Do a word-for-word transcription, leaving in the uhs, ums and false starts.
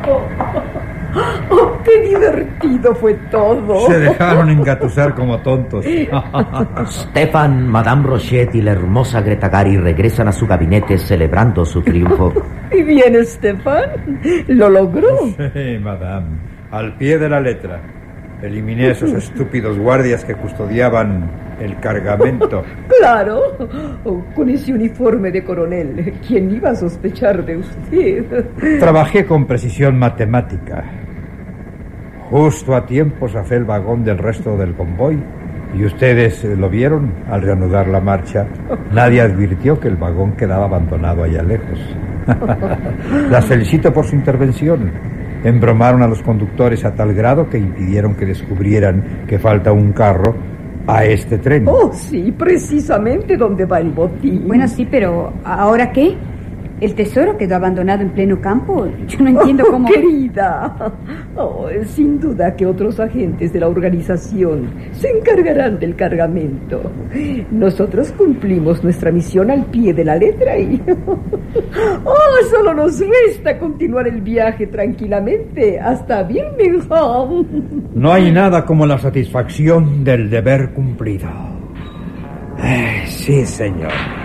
¡Oh, qué divertido fue todo! Se dejaron engatusar como tontos. Stefan, Madame Rochet y la hermosa Greta Gary regresan a su gabinete celebrando su triunfo. ¿Y bien, Stefan? ¿Lo logró? Sí, madame. Al pie de la letra. Eliminé a esos estúpidos guardias que custodiaban el cargamento. Claro, oh, con ese uniforme de coronel. ¿Quién iba a sospechar de usted? Trabajé con precisión matemática. Justo a tiempo zafé el vagón del resto del convoy. ¿Y ustedes lo vieron al reanudar la marcha? Nadie advirtió que el vagón quedaba abandonado allá lejos. Las felicito por su intervención. Embromaron a los conductores a tal grado que impidieron que descubrieran que falta un carro a este tren. Oh, sí, precisamente donde va el botín. Bueno, sí, pero ¿ahora qué? ¿El tesoro quedó abandonado en pleno campo? Yo no entiendo oh, cómo... querida, oh, sin duda que otros agentes de la organización se encargarán del cargamento. Nosotros cumplimos nuestra misión al pie de la letra y... oh, solo nos resta continuar el viaje tranquilamente hasta Birmingham. No hay nada como la satisfacción del deber cumplido. Eh, sí, señor.